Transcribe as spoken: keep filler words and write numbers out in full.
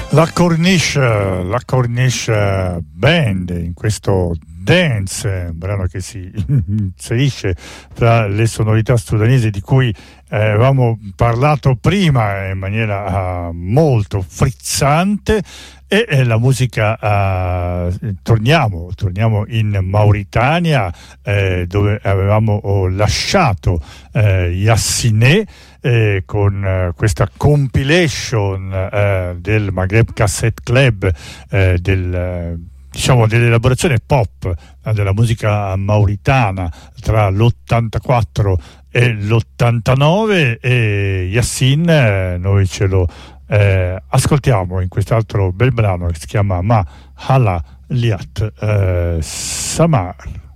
La Corniche, la Corniche Band in questo Dance, un brano che si inserisce tra le sonorità sudanesi di cui eh, avevamo parlato prima in maniera uh, molto frizzante. E eh, la musica, uh, torniamo, torniamo in Mauritania, eh, dove avevamo oh, lasciato eh, Yassiné eh, con eh, questa compilation eh, del Maghreb Cassette Club, eh, del, eh, diciamo dell'elaborazione pop eh, della musica mauritana tra l'ottantaquattro e l'ottantanove, e Yassin eh, noi ce lo Eh, ascoltiamo in quest'altro bel brano che si chiama Ma Hala Liat eh, Samar.